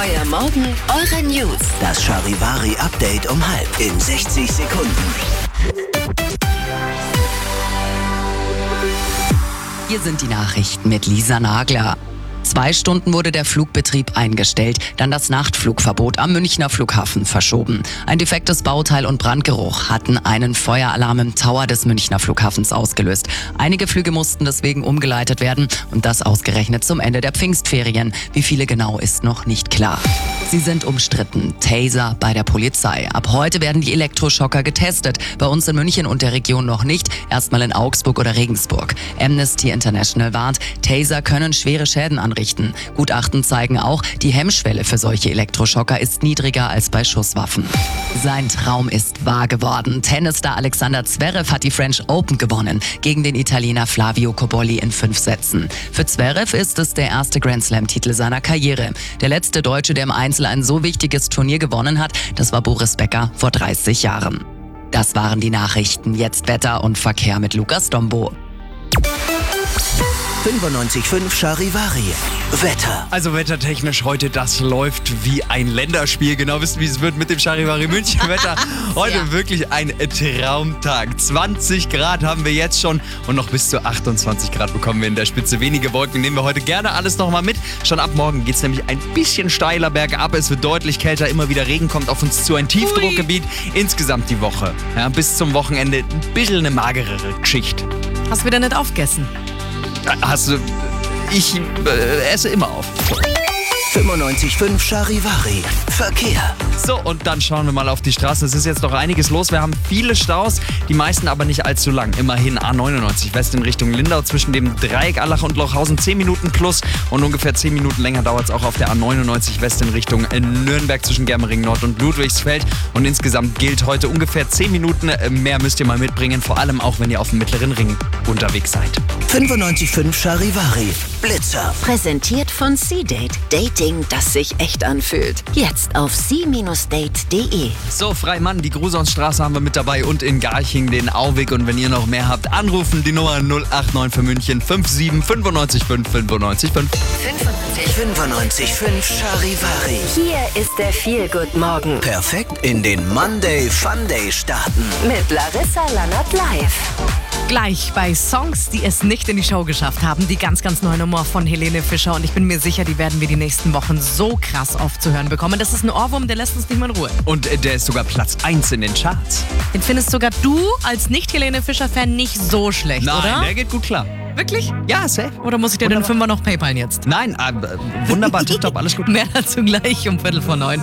Euer Morgen, eure News. Das Charivari-Update um 6:30 in 60 Sekunden. Hier sind die Nachrichten mit Lisa Nagler. 2 Stunden wurde der Flugbetrieb eingestellt, dann das Nachtflugverbot am Münchner Flughafen verschoben. Ein defektes Bauteil und Brandgeruch hatten einen Feueralarm im Tower des Münchner Flughafens ausgelöst. Einige Flüge mussten deswegen umgeleitet werden und das ausgerechnet zum Ende der Pfingstferien. Wie viele genau ist noch nicht klar. Sie sind umstritten. Taser bei der Polizei. Ab heute werden die Elektroschocker getestet. Bei uns in München und der Region noch nicht. Erstmal in Augsburg oder Regensburg. Amnesty International warnt, Taser können schwere Schäden anrichten. Gutachten zeigen auch, die Hemmschwelle für solche Elektroschocker ist niedriger als bei Schusswaffen. Sein Traum ist wahr geworden. Tennisstar Alexander Zverev hat die French Open gewonnen. Gegen den Italiener Flavio Cobolli in 5 Sätzen. Für Zverev ist es der erste Grand-Slam-Titel seiner Karriere. Der letzte Deutsche, der im Einzel ein so wichtiges Turnier gewonnen hat, das war Boris Becker vor 30 Jahren. Das waren die Nachrichten. Jetzt Wetter und Verkehr mit Lukas Dombo. 95.5 Charivari. Wetter. Also wettertechnisch heute, das läuft wie ein Länderspiel. Genau wisst ihr, wie es wird mit dem Charivari München Wetter. Heute Ja. wirklich ein Traumtag. 20 Grad haben wir jetzt schon und noch bis zu 28 Grad bekommen wir in der Spitze. Wenige Wolken nehmen wir heute gerne alles nochmal mit. Schon ab morgen geht es nämlich ein bisschen steiler bergab. Es wird deutlich kälter, immer wieder Regen kommt auf uns zu. Ein Tiefdruckgebiet. Insgesamt die Woche. Ja, bis zum Wochenende ein bisschen eine magerere Geschichte. Hast du wieder nicht aufgegessen? Ich esse immer auf. 95.5 Charivari. Verkehr. So, und dann schauen wir mal auf die Straße. Es ist jetzt noch einiges los. Wir haben viele Staus, die meisten aber nicht allzu lang. Immerhin A99 West in Richtung Lindau zwischen dem Dreieck Allach und Lochhausen 10 Minuten plus und ungefähr 10 Minuten länger dauert es auch auf der A99 West in Richtung Nürnberg zwischen Germering Nord und Ludwigsfeld. Und insgesamt gilt heute ungefähr 10 Minuten. Mehr müsst ihr mal mitbringen, vor allem auch, wenn ihr auf dem Mittleren Ring unterwegs seid. 95.5 Charivari. Blitzer. Präsentiert von C-Date. Dating, das sich echt anfühlt. Jetzt auf c-date.de. So, Freimann, die Grusonsstraße haben wir mit dabei und in Garching den Auweg. Und wenn ihr noch mehr habt, anrufen die Nummer 089 für München 57 95 5 95 5. 95.5 Charivari. Hier ist der Feel-Good-Morgen Perfekt in den Monday Fun Day starten. mit Larissa Lannert live. Gleich bei Songs, die es nicht in die Show geschafft haben. Die ganz, ganz neue Nummer von Helene Fischer. Und ich bin mir sicher, die werden wir die nächsten Wochen so krass oft zu hören bekommen. Das ist ein Ohrwurm, der lässt uns nicht mehr in Ruhe. Und der ist sogar Platz 1 in den Charts. Den findest sogar du als Nicht-Helene Fischer-Fan nicht so schlecht, Nein, oder? der geht gut klar. Wirklich? Ja, safe. Oder muss ich dir den Fünfer noch PayPalen jetzt? Nein, wunderbar, tipptopp, alles gut. Mehr dazu gleich um 8:45.